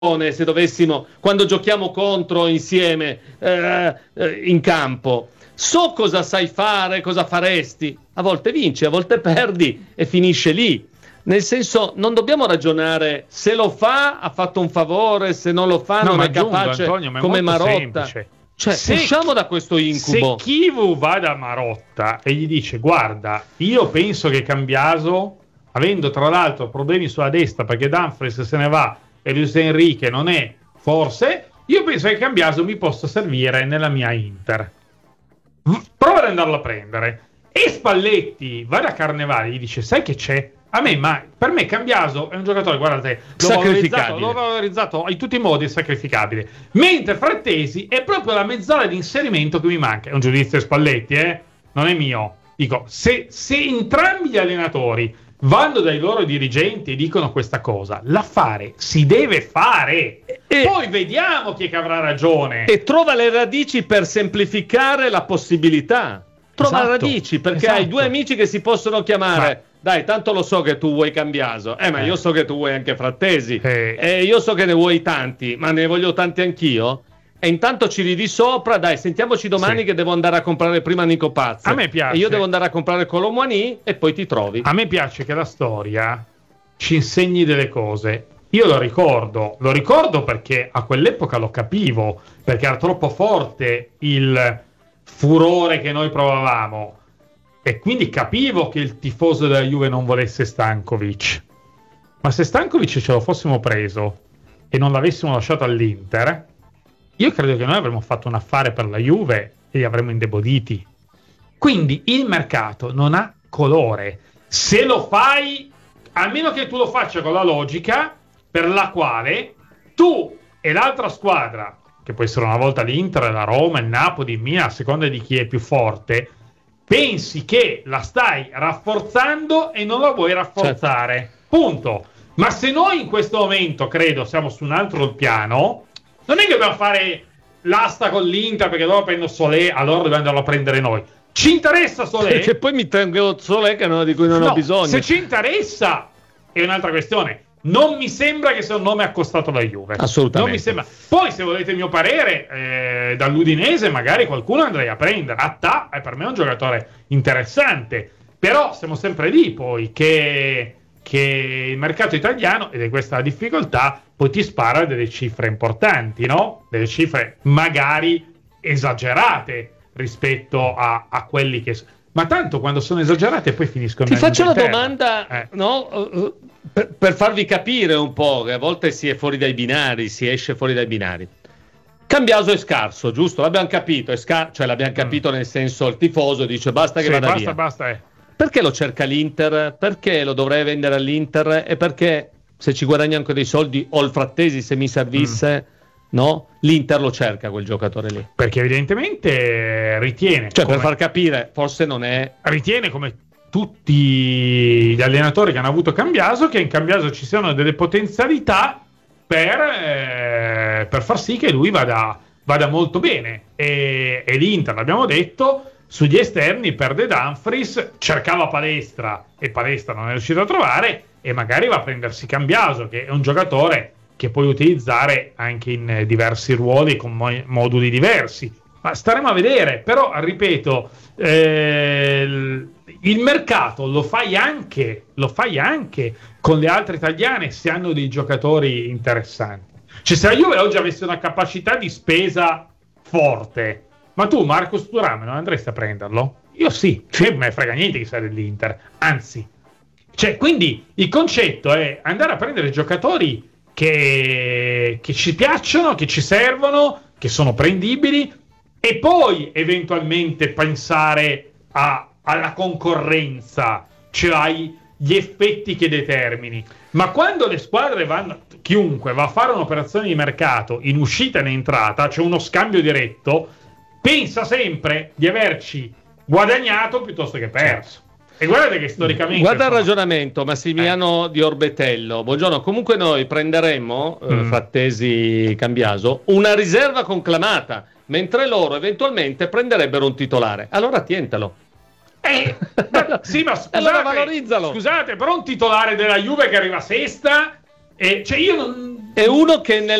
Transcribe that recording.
se dovessimo, quando giochiamo contro insieme in campo. So cosa sai fare, cosa faresti. A volte vinci, a volte perdi e finisce lì. Nel senso, non dobbiamo ragionare se lo fa ha fatto un favore, se non lo fa non è capace, Antonio, come Marotta. Semplice. Cioè, usciamo da questo incubo. Se Chivu va da Marotta e gli dice: guarda, io penso che Cambiaso, avendo tra l'altro problemi sulla destra perché Dumfries se ne va e Luis Enrique non è, forse, io penso che Cambiaso mi possa servire nella mia Inter. Prova ad andarlo a prendere. E Spalletti va da Carnevale e gli dice: sai che c'è? Per me Cambiaso è un giocatore, guardate, l'ho valorizzato in tutti i modi, è sacrificabile. Mentre Frattesi è proprio la mezz'ora di inserimento che mi manca. È un giudizio di Spalletti, non è mio. Dico, se entrambi gli allenatori vanno dai loro dirigenti e dicono questa cosa, l'affare si deve fare. E poi vediamo chi è che avrà ragione. E trova le radici per semplificare la possibilità. Trova le radici, perché hai due amici che si possono chiamare. Dai, tanto lo so che tu vuoi Cambiaso, ma io so che tu vuoi anche Frattesi, e io so che ne vuoi tanti, ma ne voglio tanti anch'io. E intanto ci ridi sopra, dai, sentiamoci domani che devo andare a comprare prima Nico Pazzo. A me piace. E io devo andare a comprare Colomboani e poi ti trovi. A me piace che la storia ci insegni delle cose. Io lo ricordo perché a quell'epoca lo capivo, perché era troppo forte il furore che noi provavamo. E quindi capivo che il tifoso della Juve non volesse Stankovic. Ma se Stankovic ce lo fossimo preso e non l'avessimo lasciato all'Inter, io credo che noi avremmo fatto un affare per la Juve e li avremmo indeboliti. Quindi il mercato non ha colore. Se lo fai, a meno che tu lo faccia con la logica per la quale tu e l'altra squadra, che può essere una volta l'Inter, la Roma, il Napoli, il Milan, a seconda di chi è più forte, pensi che la stai rafforzando e non la vuoi rafforzare. Certo. Punto. Ma se noi in questo momento, credo, siamo su un altro piano, non è che dobbiamo fare l'asta con l'Inter perché dopo prendo Solé, allora dobbiamo andarlo a prendere noi. Ci interessa Solé? Che poi mi tengo Solé di cui non ho bisogno. Se ci interessa è un'altra questione. Non mi sembra che sia un nome accostato alla Juve. Assolutamente. Non mi sembra. Poi, se volete il mio parere, dall'Udinese magari qualcuno andrei a prendere. Atta per me è un giocatore interessante. Però siamo sempre lì poi che il mercato italiano, ed è questa la difficoltà, poi ti spara delle cifre importanti, no? Delle cifre magari esagerate rispetto a quelli che... Ma tanto quando sono esagerate poi finiscono... Ti faccio una domanda, no? Per farvi capire un po', che a volte si è fuori dai binari, si esce fuori dai binari. Cambiaso è scarso, giusto? L'abbiamo capito, cioè l'abbiamo capito nel senso, il tifoso dice basta che vada via. Basta. Perché lo cerca l'Inter? Perché lo dovrei vendere all'Inter? E perché se ci guadagna anche dei soldi, o il Frattesi se mi servisse, no? L'Inter lo cerca quel giocatore lì. Perché evidentemente ritiene... Cioè, per far capire, forse non è... Ritiene, come tutti gli allenatori che hanno avuto Cambiaso, che in Cambiaso ci siano delle potenzialità per far sì che lui vada molto bene. E l'Inter, l'abbiamo detto, sugli esterni perde Dumfries, cercava Palestra e Palestra non è riuscito a trovare, e magari va a prendersi Cambiaso, che è un giocatore che puoi utilizzare anche in diversi ruoli con moduli diversi. Ma staremo a vedere. Però, ripeto, il mercato lo fai anche con le altre italiane se hanno dei giocatori interessanti. Cioè, se la Juve oggi avesse una capacità di spesa forte, ma tu Marcos Thuram non andresti a prenderlo? Io sì, me ne frega niente che sia dell'Inter, anzi. Cioè, quindi il concetto è andare a prendere giocatori che ci piacciono, che ci servono, che sono prendibili, e poi eventualmente pensare alla concorrenza, cioè hai gli effetti che determini. Ma quando le squadre chiunque va a fare un'operazione di mercato in uscita e in entrata, c'è uno scambio diretto, pensa sempre di averci guadagnato piuttosto che perso. E guardate che storicamente... Guarda il ragionamento, Massimiliano di Orbetello. Buongiorno, comunque noi prenderemmo, Frattesi, Cambiaso, una riserva conclamata, mentre loro eventualmente prenderebbero un titolare. Allora tientalo. Sì, ma scusate, allora valorizzalo. Scusate, però un titolare della Juve che arriva sesta Cioè io non... È uno che